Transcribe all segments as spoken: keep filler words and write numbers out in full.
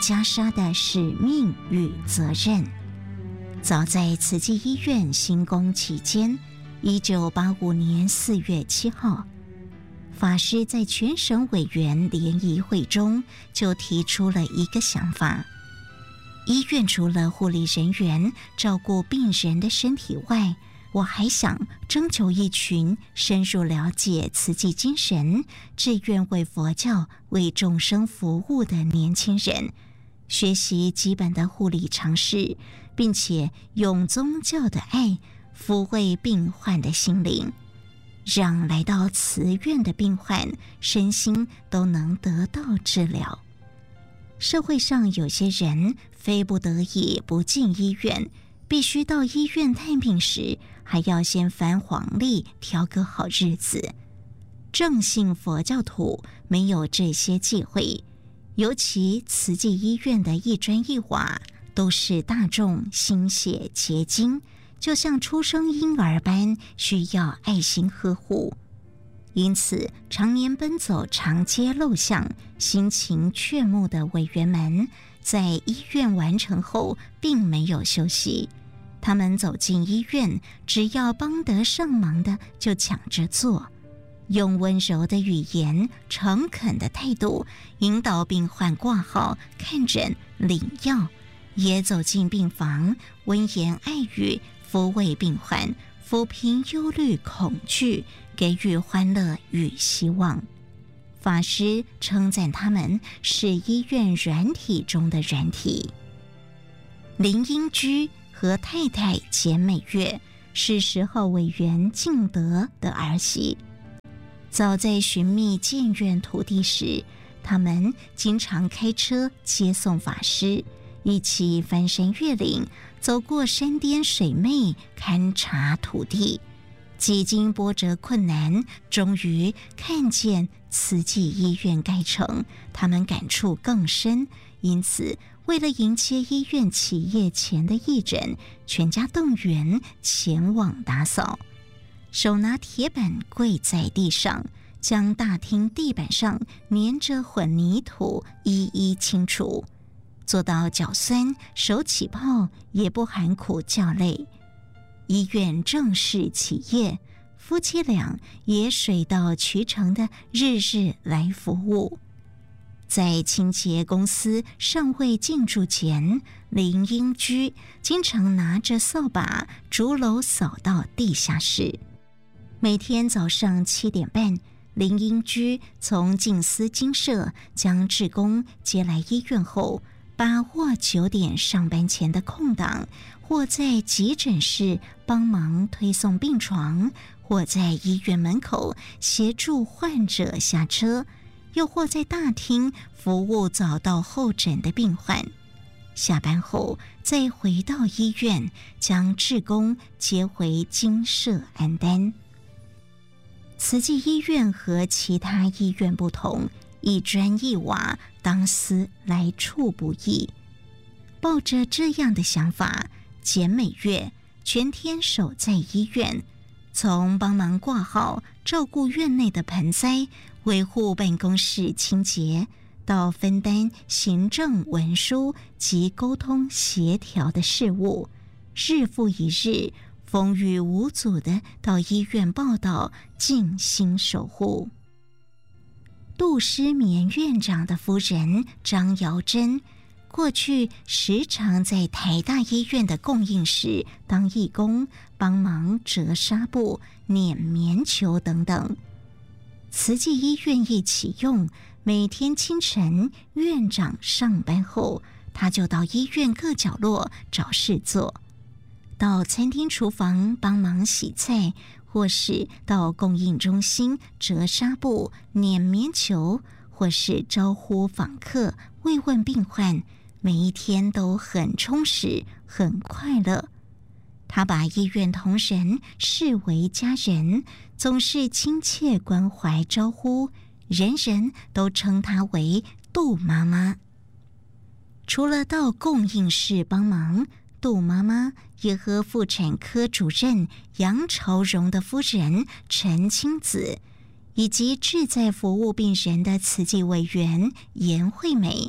袈裟的使命与责任。早在慈济医院兴工期间，一九八五年四月七号，法师在全省委员联谊会中就提出了一个想法：医院除了护理人员照顾病人的身体外，我还想征求一群深入了解慈济精神、志愿为佛教、为众生服务的年轻人，学习基本的护理常识，并且用宗教的爱抚慰病患的心灵，让来到慈院的病患身心都能得到治疗。社会上有些人非不得已不进医院，必须到医院探病时，还要先翻黄历，挑个好日子。正信佛教徒没有这些忌讳，尤其慈济医院的一砖一瓦都是大众心血结晶，就像出生婴儿般需要爱心呵护。因此，常年奔走长街陋巷、心情雀目的委员们，在医院完成后并没有休息。他们走进医院，只要帮得上忙的就抢着做，用温柔的语言、诚恳的态度引导病患挂号、看诊、领药，也走进病房，温言爱语抚慰病患，抚平忧虑恐惧，给予欢乐与希望。法师称赞他们是医院软体中的软体。林英居和太太简美月是十号委员敬德的儿媳。早在寻觅建院土地时，他们经常开车接送法师，一起翻山越岭，走过山巅水湄，勘察土地。几经波折困难，终于看见慈济医院盖成，他们感触更深。因此，为了迎接医院起业前的义诊，全家动员前往打扫，手拿铁板跪在地上，将大厅地板上粘着混凝土一一清除，做到脚酸手起泡，也不含苦叫累。医院正式起业，夫妻俩也水到渠成的日日来服务。在清洁公司尚未进驻前，林英居经常拿着扫把逐楼扫到地下室。每天早上七点半，林英居从静思精舍将志工接来医院后，把握九点上班前的空档，或在急诊室帮忙推送病床，或在医院门口协助患者下车，又或在大厅服务早到候诊的病患。下班后再回到医院，将志工接回精舍安担。慈济医院和其他医院不同，一砖一瓦当思来处不易。抱着这样的想法，简美月全天守在医院，从帮忙挂号、照顾院内的盆栽、维护办公室清洁，到分担行政文书及沟通协调的事务，日复一日，风雨无阻地到医院报道，尽心守护。杜诗眠院长的夫人张瑶珍，过去时常在台大医院的供应室当义工，帮忙折纱布、捻棉球等等。慈济医院一启用，每天清晨院长上班后，他就到医院各角落找事做，到餐厅厨房帮忙洗菜，或是到供应中心折纱布、捻棉球，或是招呼访客、慰问病患，每一天都很充实、很快乐。他把医院同仁视为家人，总是亲切关怀招呼，人人都称他为杜妈妈。除了到供应室帮忙，杜妈妈也和妇产科主任杨朝荣的夫人陈清子，以及志在服务病人的慈济委员严惠美，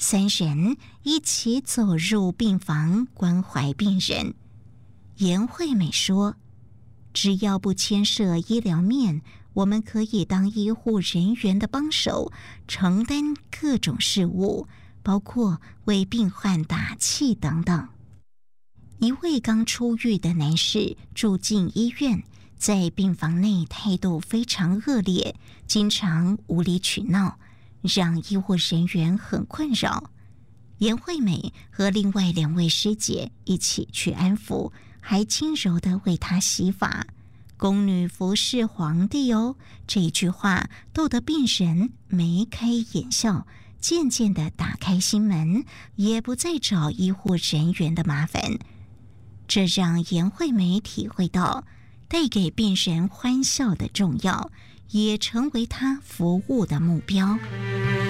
三人一起走入病房关怀病人。颜惠美说，只要不牵涉医疗面，我们可以当医护人员的帮手，承担各种事务，包括为病患打气等等。一位刚出狱的男士住进医院，在病房内态度非常恶劣，经常无理取闹，让医护人员很困扰。颜惠美和另外两位师姐一起去安抚，还轻柔地为他洗发。宫女服侍皇帝哦，这一句话逗得病人眉开眼笑，渐渐地打开心门，也不再找医护人员的麻烦。这让颜惠美体会到带给病人欢笑的重要，也成为她服务的目标。